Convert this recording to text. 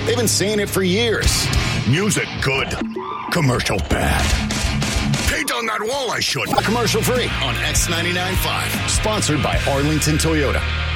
They've been saying it for years. Music good. Commercial bad. Paint on that wall I should. Commercial free on X99.5. Sponsored by Arlington Toyota.